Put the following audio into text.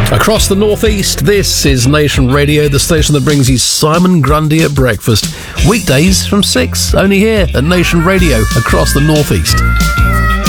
Across the Northeast, this is Nation Radio, the station that brings you Simon Grundy at breakfast. Weekdays from 6, only here at Nation Radio, across the Northeast.